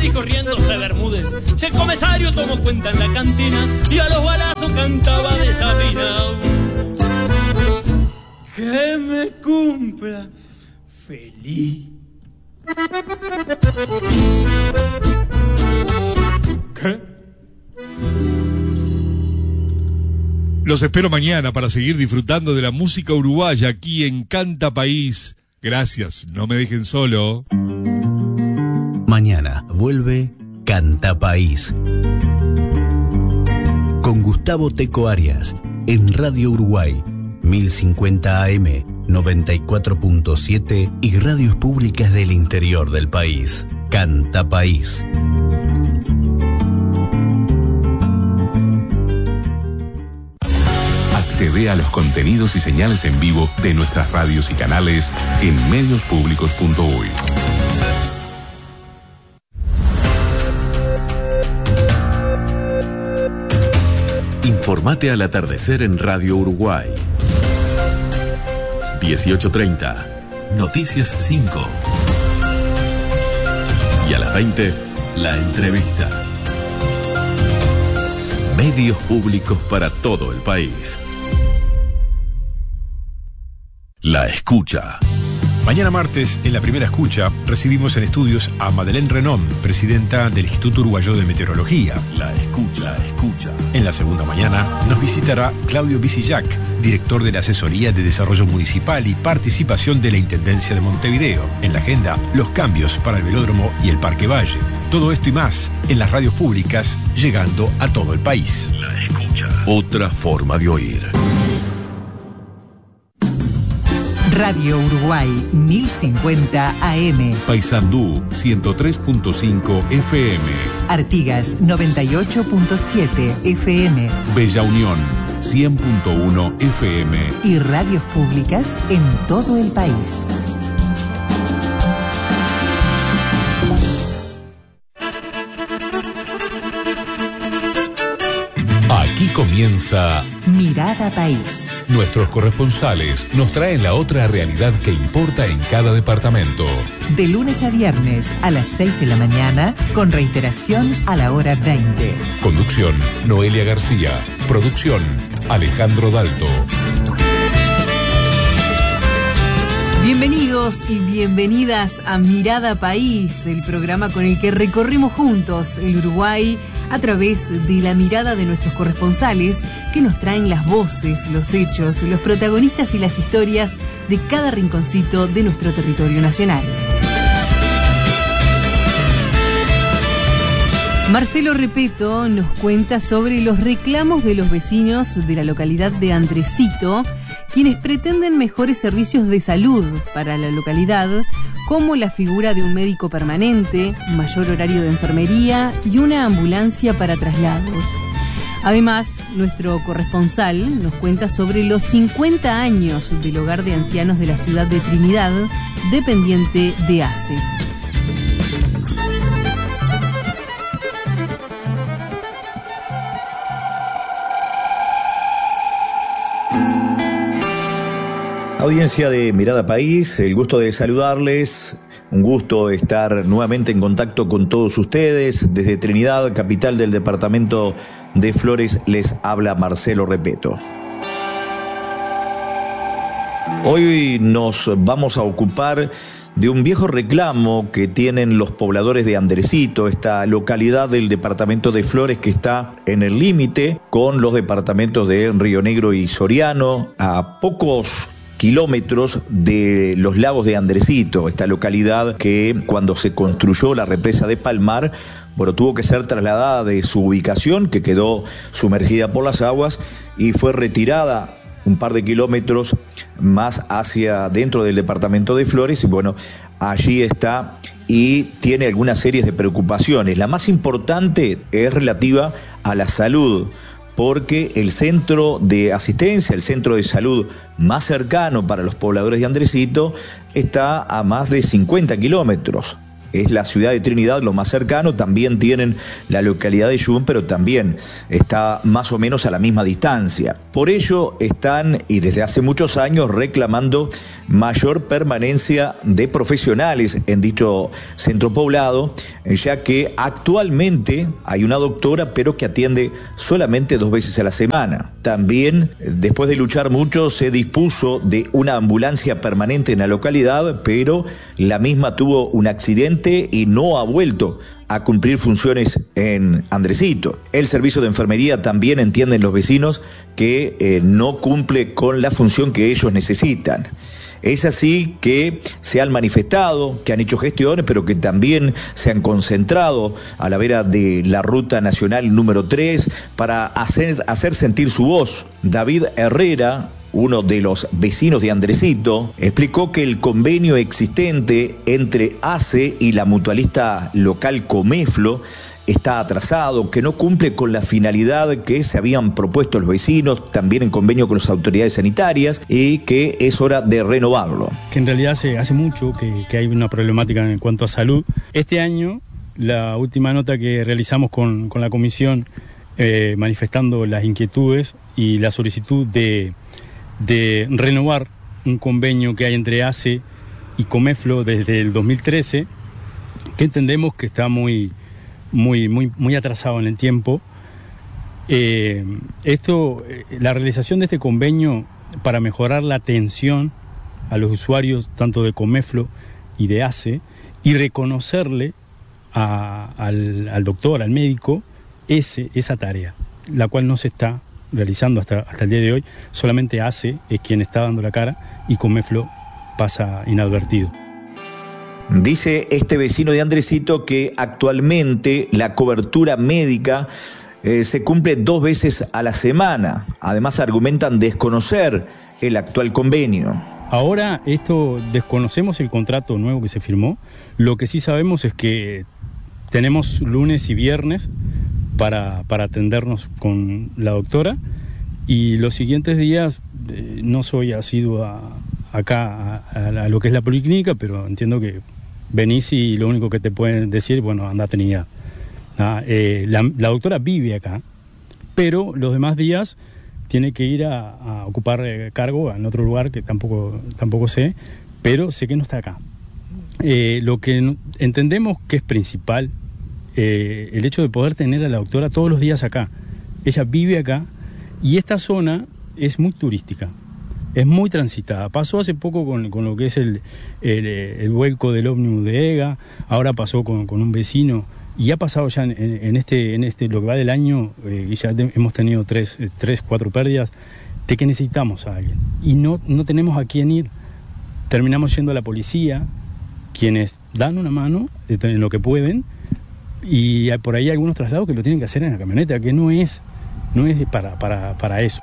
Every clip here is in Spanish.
y corriéndose Bermúdez. Si el comisario tomó cuenta en la cantina y a los balazos cantaba desafinado. Que me cumpla feliz. ¿Qué? Los espero mañana para seguir disfrutando de la música uruguaya aquí en Canta País. Gracias, no me dejen solo. Mañana vuelve Canta País con Gustavo Teco Arias en Radio Uruguay 1050 AM, 94.7 y radios públicas del interior del país. Canta País. Accede a los contenidos y señales en vivo de nuestras radios y canales en mediospublicos.uy. Informate al atardecer en Radio Uruguay. 18:30, Noticias 5. Y a las 20, la entrevista. Medios públicos para todo el país. La escucha. Mañana martes, en la primera escucha, recibimos en estudios a Madeleine Renom, presidenta del Instituto Uruguayo de Meteorología. La escucha. En la segunda mañana, nos visitará Claudio Visillac, director de la Asesoría de Desarrollo Municipal y Participación de la Intendencia de Montevideo. En la agenda, los cambios para el velódromo y el Parque Valle. Todo esto y más en las radios públicas, llegando a todo el país. La escucha. Otra forma de oír. Radio Uruguay 1050 AM. Paysandú 103.5 FM. Artigas 98.7 FM. Bella Unión 100.1 FM. Y radios públicas en todo el país. Aquí comienza Mirada País. Nuestros corresponsales nos traen la otra realidad que importa en cada departamento. De lunes a viernes a las 6 de la mañana, con reiteración a la hora 20. Conducción, Noelia García. Producción, Alejandro Dalto. Bienvenidos y bienvenidas a Mirada País, el programa con el que recorremos juntos el Uruguay a través de la mirada de nuestros corresponsales que nos traen las voces, los hechos, los protagonistas y las historias de cada rinconcito de nuestro territorio nacional. Marcelo Repeto nos cuenta sobre los reclamos de los vecinos de la localidad de Andresito, quienes pretenden mejores servicios de salud para la localidad, como la figura de un médico permanente, mayor horario de enfermería y una ambulancia para traslados. Además, nuestro corresponsal nos cuenta sobre los 50 años del hogar de ancianos de la ciudad de Trinidad, dependiente de ACE. Audiencia de Mirada País, el gusto de saludarles, un gusto estar nuevamente en contacto con todos ustedes. Desde Trinidad, capital del departamento de Flores, les habla Marcelo Repeto. Hoy nos vamos a ocupar de un viejo reclamo que tienen los pobladores de Andresito, esta localidad del departamento de Flores que está en el límite con los departamentos de Río Negro y Soriano, a pocos kilómetros de los lagos de Andresito, esta localidad que cuando se construyó la represa de Palmar, tuvo que ser trasladada de su ubicación, que quedó sumergida por las aguas, y fue retirada un par de kilómetros más hacia dentro del departamento de Flores, y allí está y tiene algunas series de preocupaciones. La más importante es relativa a la salud, porque el centro de asistencia, el centro de salud más cercano para los pobladores de Andresito está a más de 50 kilómetros. es la ciudad de Trinidad lo más cercano, también tienen la localidad de Yubún, pero también está más o menos a la misma distancia. Por ello están, y desde hace muchos años, reclamando mayor permanencia de profesionales en dicho centro poblado, ya que actualmente hay una doctora, pero que atiende solamente 2 veces a la semana. También, después de luchar mucho, se dispuso de una ambulancia permanente en la localidad, pero la misma tuvo un accidente y no ha vuelto a cumplir funciones en Andresito. El servicio de enfermería también entienden los vecinos que no cumple con la función que ellos necesitan. Es así que se han manifestado, que han hecho gestiones, pero que también se han concentrado a la vera de la Ruta Nacional número 3 para hacer sentir su voz. David Herrera, uno de los vecinos de Andresito, explicó que el convenio existente entre ACE y la mutualista local Comeflo está atrasado, que no cumple con la finalidad que se habían propuesto los vecinos, también en convenio con las autoridades sanitarias, y que es hora de renovarlo. Que en realidad hace mucho que hay una problemática en cuanto a salud. Este año, la última nota que realizamos con la comisión, manifestando las inquietudes y la solicitud de renovar un convenio que hay entre ACE y Comeflo desde el 2013, que entendemos que está muy atrasado en el tiempo. La realización de este convenio para mejorar la atención a los usuarios tanto de Comeflo y de ACE, y reconocerle al doctor, al médico, esa tarea, la cual no se está realizando hasta el día de hoy. Solamente ACE es quien está dando la cara y Comeflo pasa inadvertido. Dice este vecino de Andresito que actualmente la cobertura médica se cumple 2 veces a la semana. Además argumentan desconocer el actual convenio. Ahora desconocemos el contrato nuevo que se firmó. Lo que sí sabemos es que tenemos lunes y viernes para atendernos con la doctora, y los siguientes días no soy asiduo acá a lo que es la policlínica, pero entiendo que venís y lo único que te pueden decir, bueno, anda a Trinidad. La doctora vive acá, pero los demás días tiene que ir a ocupar cargo en otro lugar que tampoco sé, pero sé que no está acá. Lo que entendemos que es principal, el hecho de poder tener a la doctora todos los días acá. Ella vive acá y esta zona es muy turística, es muy transitada. Pasó hace poco con lo que es el vuelco del ómnibus de EGA, ahora pasó con un vecino, y ha pasado ya en este lo que va del año, y ya hemos tenido 4 pérdidas, de que necesitamos a alguien. Y no tenemos a quién ir. Terminamos yendo a la policía, quienes dan una mano en lo que pueden, y por ahí hay algunos traslados que lo tienen que hacer en la camioneta, que no es para eso.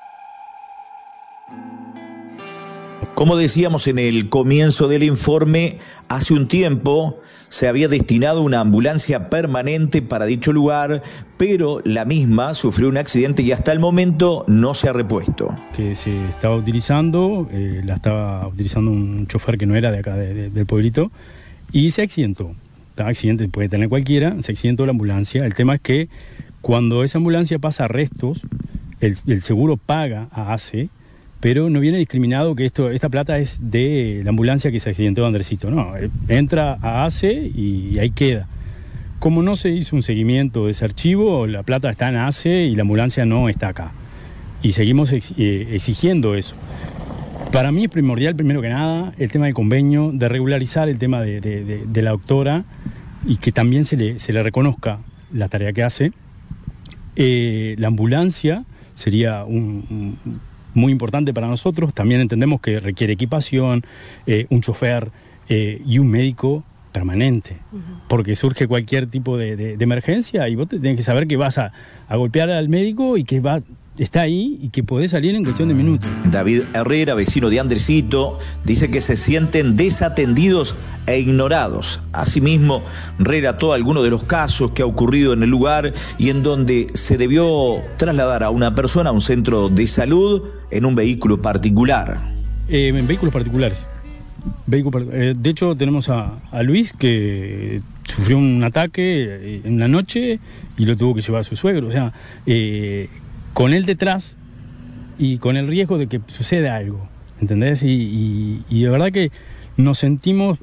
Como decíamos en el comienzo del informe, hace un tiempo se había destinado una ambulancia permanente para dicho lugar, pero la misma sufrió un accidente y hasta el momento no se ha repuesto. Que se estaba utilizando, la estaba utilizando un chofer que no era de acá, del pueblito, y se accidentó. Accidente puede tener cualquiera, se accidentó la ambulancia. El tema es que cuando esa ambulancia pasa a restos, el seguro paga a ACE, pero no viene discriminado que esta plata es de la ambulancia que se accidentó de Andresito. No, entra a ACE y ahí queda. Como no se hizo un seguimiento de ese archivo, la plata está en ACE y la ambulancia no está acá. Y seguimos exigiendo eso. Para mí es primordial, primero que nada, el tema del convenio, de regularizar el tema de la doctora, y que también se le reconozca la tarea que hace. La ambulancia sería muy importante para nosotros. También entendemos que requiere equipación, un chofer y un médico permanente, porque surge cualquier tipo de emergencia y vos tenés que saber que vas a golpear al médico y que está ahí y que podés salir en cuestión de minutos. David Herrera, vecino de Andresito, dice que se sienten desatendidos e ignorados. Asimismo, relató algunos de los casos que ha ocurrido en el lugar y en donde se debió trasladar a una persona a un centro de salud en un vehículo particular. En vehículos particulares. De hecho, tenemos a Luis, que sufrió un ataque en la noche y lo tuvo que llevar a su suegro. O sea, con él detrás y con el riesgo de que suceda algo, ¿entendés? Y de verdad que nos sentimos,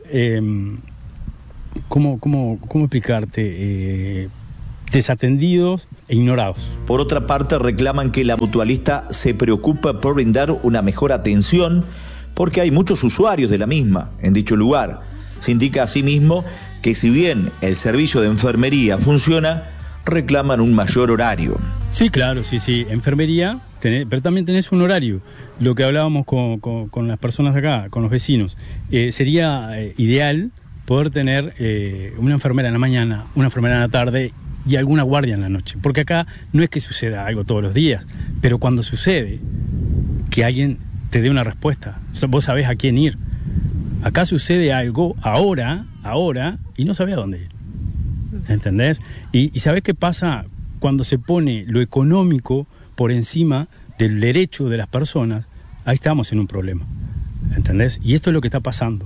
¿cómo explicarte? Desatendidos e ignorados. Por otra parte, reclaman que la mutualista se preocupa por brindar una mejor atención porque hay muchos usuarios de la misma en dicho lugar. Se indica asimismo que si bien el servicio de enfermería funciona, reclaman un mayor horario. Sí, claro, sí, enfermería, pero también tenés un horario. Lo que hablábamos con las personas de acá, con los vecinos, sería ideal poder tener una enfermera en la mañana, una enfermera en la tarde y alguna guardia en la noche, porque acá no es que suceda algo todos los días, pero cuando sucede, que alguien te dé una respuesta, vos sabés a quién ir. Acá sucede algo ahora, y no sabés a dónde ir, ¿entendés? Y ¿sabés qué pasa cuando se pone lo económico por encima del derecho de las personas? Ahí estamos en un problema, ¿entendés? Y esto es lo que está pasando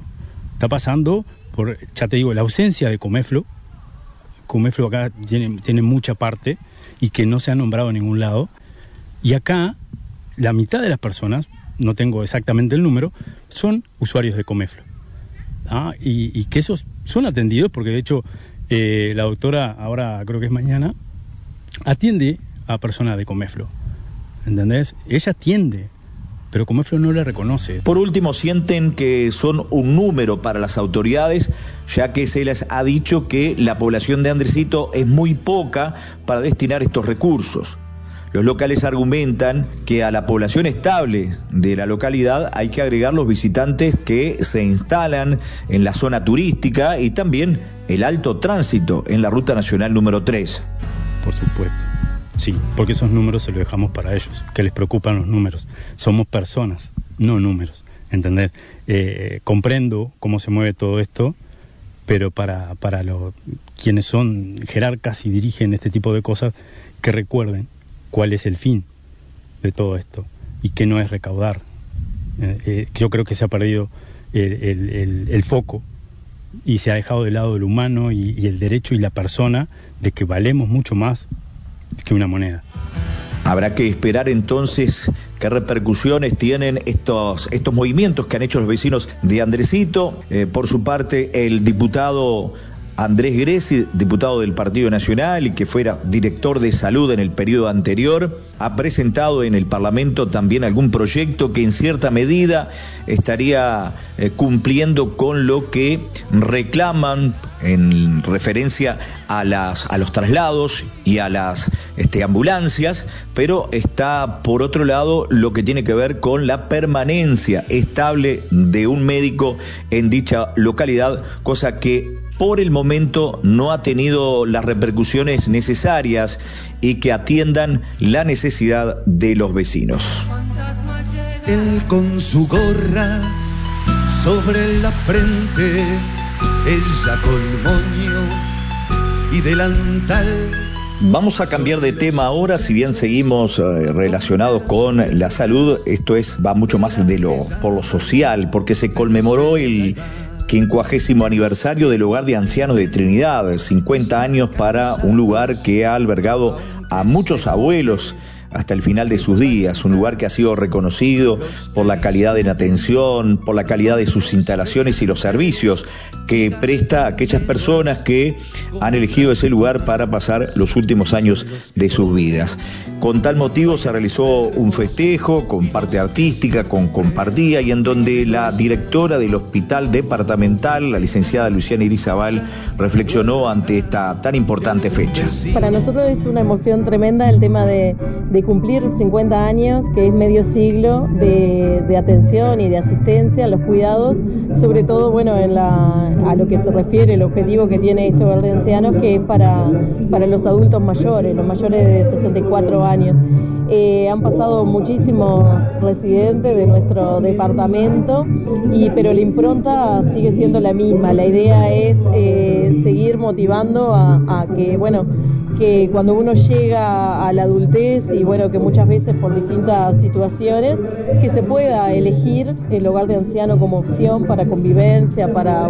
por, ya te digo, la ausencia de Comeflo. Comeflo acá tiene mucha parte y que no se ha nombrado en ningún lado, y acá la mitad de las personas, no tengo exactamente el número, son usuarios de Comeflo, y que esos son atendidos porque de hecho la doctora, ahora creo que es mañana, atiende a personas de Comeflo, ¿entendés? Ella atiende, pero Comeflo no le reconoce. Por último, sienten que son un número para las autoridades, ya que se les ha dicho que la población de Andresito es muy poca para destinar estos recursos. Los locales argumentan que a la población estable de la localidad hay que agregar los visitantes que se instalan en la zona turística y también el alto tránsito en la Ruta Nacional número 3. Por supuesto. Sí, porque esos números se los dejamos para ellos, que les preocupan los números. Somos personas, no números, ¿entendés? Comprendo cómo se mueve todo esto, pero para quienes son jerarcas y dirigen este tipo de cosas, que recuerden cuál es el fin de todo esto y que no es recaudar. Yo creo que se ha perdido el foco y se ha dejado de lado el humano y el derecho y la persona de que valemos mucho más que una moneda. Habrá que esperar entonces qué repercusiones tienen estos movimientos que han hecho los vecinos de Andresito. Por su parte, el diputado Andrés Greci, diputado del Partido Nacional y que fuera director de salud en el periodo anterior, ha presentado en el Parlamento también algún proyecto que en cierta medida estaría cumpliendo con lo que reclaman en referencia a los traslados y a las ambulancias, pero está por otro lado lo que tiene que ver con la permanencia estable de un médico en dicha localidad, cosa que por el momento no ha tenido las repercusiones necesarias y que atiendan la necesidad de los vecinos. Él con su gorra sobre la frente, ella con moño y delantal. Vamos a cambiar de tema ahora, si bien seguimos relacionados con la salud, esto va mucho más por lo social, porque se conmemoró el 50º aniversario del Hogar de Ancianos de Trinidad, 50 años para un lugar que ha albergado a muchos abuelos hasta el final de sus días, un lugar que ha sido reconocido por la calidad en atención, por la calidad de sus instalaciones y los servicios que presta a aquellas personas que han elegido ese lugar para pasar los últimos años de sus vidas. Con tal motivo se realizó un festejo con parte artística, con compartida, y en donde la directora del Hospital Departamental, la licenciada Luciana Irizabal, reflexionó ante esta tan importante fecha. Para nosotros es una emoción tremenda el tema de cumplir 50 años, que es medio siglo de atención y de asistencia a los cuidados, sobre todo a lo que se refiere el objetivo que tiene este hogar de ancianos, que es para los adultos mayores, los mayores de 64 años. Han pasado muchísimos residentes de nuestro departamento, pero la impronta sigue siendo la misma. La idea es seguir motivando a que, que cuando uno llega a la adultez y bueno, que muchas veces por distintas situaciones, que se pueda elegir el hogar de anciano como opción para convivencia, para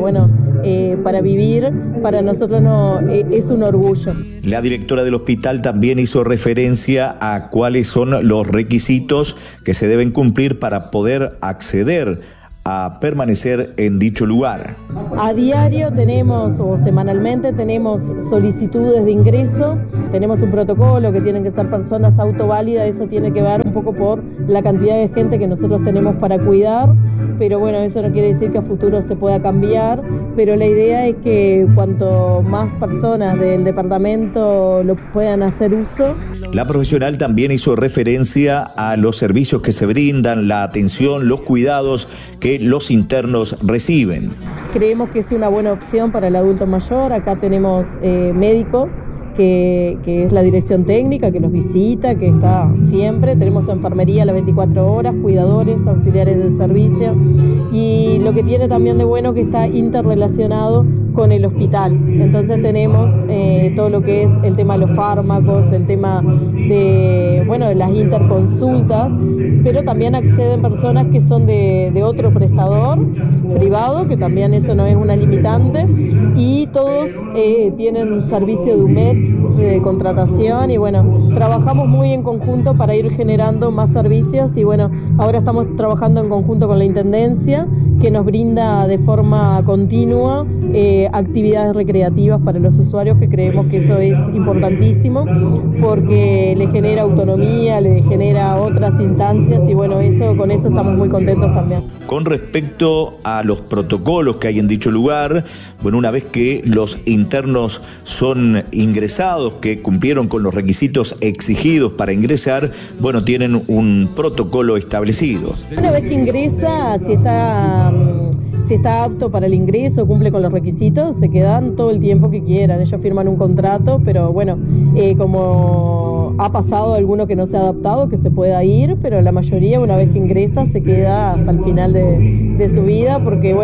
vivir, para nosotros es un orgullo. La directora del hospital también hizo referencia a cuáles son los requisitos que se deben cumplir para poder acceder a permanecer en dicho lugar. A diario tenemos, o semanalmente tenemos solicitudes de ingreso, tenemos un protocolo que tienen que ser personas autoválidas, eso tiene que ver un poco por la cantidad de gente que nosotros tenemos para cuidar, pero bueno, eso no quiere decir que a futuro se pueda cambiar, pero la idea es que cuanto más personas del departamento lo puedan hacer uso. La profesional también hizo referencia a los servicios que se brindan, la atención, los cuidados que los internos reciben. Creemos que es una buena opción para el adulto mayor. Acá tenemos médicos, que es la dirección técnica, que los visita, que está siempre. Tenemos enfermería a las 24 horas, cuidadores, auxiliares de servicio. Y lo que tiene también de bueno que está interrelacionado con el hospital. Entonces tenemos todo lo que es el tema de los fármacos, el tema de las interconsultas, pero también acceden personas que son de otro prestador privado, que también eso no es una limitante, y todos tienen servicio de UMED, de contratación, y trabajamos muy en conjunto para ir generando más servicios, y ahora estamos trabajando en conjunto con la Intendencia, que nos brinda de forma continua actividades recreativas para los usuarios, que creemos que eso es importantísimo porque le genera autonomía, le genera otras instancias y con eso estamos muy contentos también. Con respecto a los protocolos que hay en dicho lugar, una vez que los internos son ingresados, que cumplieron con los requisitos exigidos para ingresar, tienen un protocolo establecido. Una vez que ingresa, si está apto para el ingreso, cumple con los requisitos, se quedan todo el tiempo que quieran. Ellos firman un contrato, pero como ha pasado alguno que no se ha adaptado, que se pueda ir, pero la mayoría, una vez que ingresa, se queda hasta el final de su vida, porque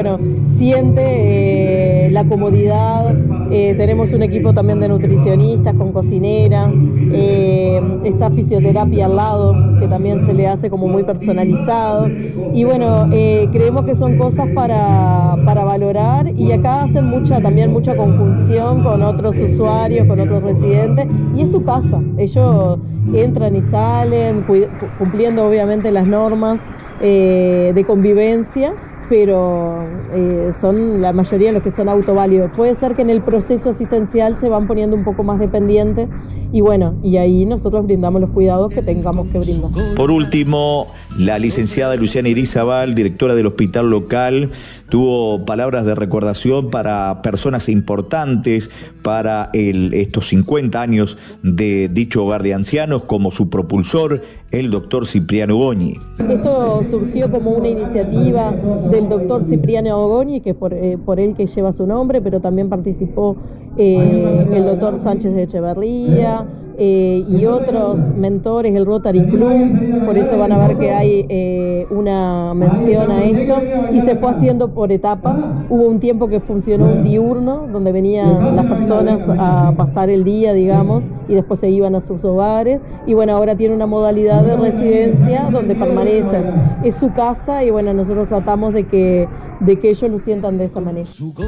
siente la comodidad. Tenemos un equipo también de nutricionistas con cocinera, está fisioterapia al lado, que también se le hace como muy personalizado, y creemos que son cosas para valorar, y acá hacen mucha conjunción con otros usuarios, con otros residentes, y es su casa. Ellos entran y salen cumpliendo obviamente las normas de convivencia, pero son la mayoría los que son autoválidos. Puede ser que en el proceso asistencial se van poniendo un poco más dependientes, y ahí nosotros brindamos los cuidados que tengamos que brindar. Por último, la licenciada Luciana Irizabal, directora del hospital local, tuvo palabras de recordación para personas importantes para estos 50 años de dicho hogar de ancianos, como su propulsor, el doctor Cipriano Goñi. Esto surgió como una iniciativa del doctor Cipriano Goñi, que es por él que lleva su nombre, pero también participó el doctor Sánchez de Echeverría, y otros mentores, el Rotary Club, por eso van a ver que hay una mención a esto, y se fue haciendo por etapas. Hubo un tiempo que funcionó un diurno, donde venían las personas a pasar el día, digamos, y después se iban a sus hogares, y ahora tiene una modalidad de residencia donde permanecen. Es su casa, y nosotros tratamos de que ellos lo sientan de esa manera.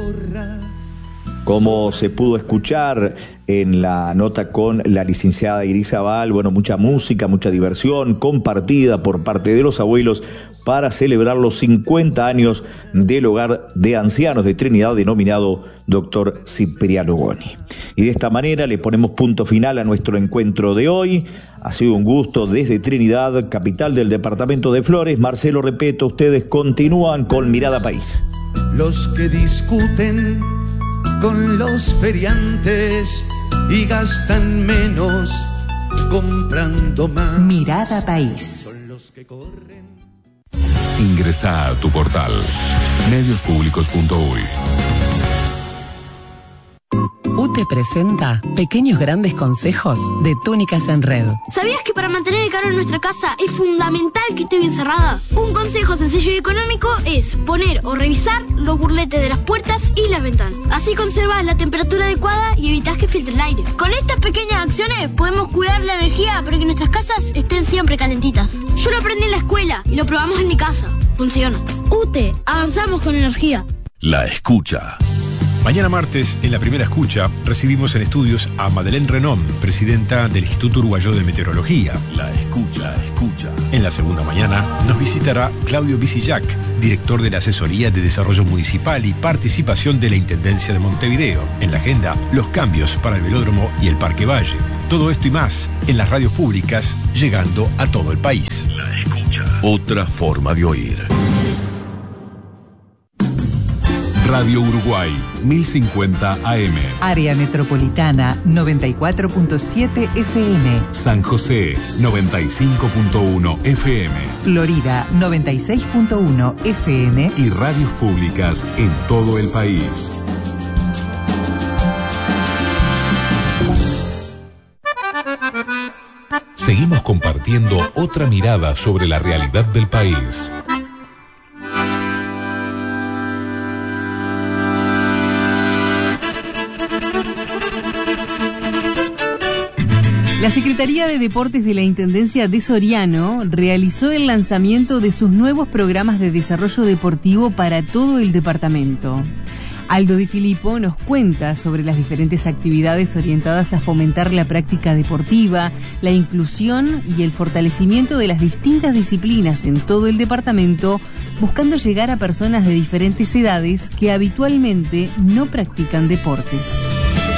Como se pudo escuchar en la nota con la licenciada Irizabal, mucha música, mucha diversión compartida por parte de los abuelos para celebrar los 50 años del hogar de ancianos de Trinidad, denominado Dr. Cipriano Goñi. Y de esta manera le ponemos punto final a nuestro encuentro de hoy. Ha sido un gusto desde Trinidad, capital del departamento de Flores. Marcelo Repeto, ustedes continúan con Mirada País. Los que discuten con los feriantes y gastan menos comprando más. Mirada País. Son los que corren. Ingresa a tu portal mediospublicos.uy. UTE presenta pequeños grandes consejos de Túnicas en Red. ¿Sabías que para mantener el calor en nuestra casa es fundamental que esté bien cerrada? Un consejo sencillo y económico es poner o revisar los burletes de las puertas y las ventanas. Así conservas la temperatura adecuada y evitas que filtre el aire. Con estas pequeñas acciones podemos cuidar la energía para que nuestras casas estén siempre calentitas. Yo lo aprendí en la escuela y lo probamos en mi casa. Funciona. UTE, avanzamos con energía. La escucha. Mañana martes, en la primera escucha, recibimos en estudios a Madeleine Renom, presidenta del Instituto Uruguayo de Meteorología. La escucha. En la segunda mañana nos visitará Claudio Bisillac, director de la Asesoría de Desarrollo Municipal y Participación de la Intendencia de Montevideo. En la agenda, los cambios para el velódromo y el Parque Valle. Todo esto y más en las radios públicas, llegando a todo el país. La escucha. Otra forma de oír. Radio Uruguay, 1050 AM. Área Metropolitana, 94.7 FM. San José, 95.1 FM. Florida, 96.1 FM. Y radios públicas en todo el país. Seguimos compartiendo otra mirada sobre la realidad del país. La Secretaría de Deportes de la Intendencia de Soriano realizó el lanzamiento de sus nuevos programas de desarrollo deportivo para todo el departamento. Aldo Di Filippo nos cuenta sobre las diferentes actividades orientadas a fomentar la práctica deportiva, la inclusión y el fortalecimiento de las distintas disciplinas en todo el departamento, buscando llegar a personas de diferentes edades que habitualmente no practican deportes.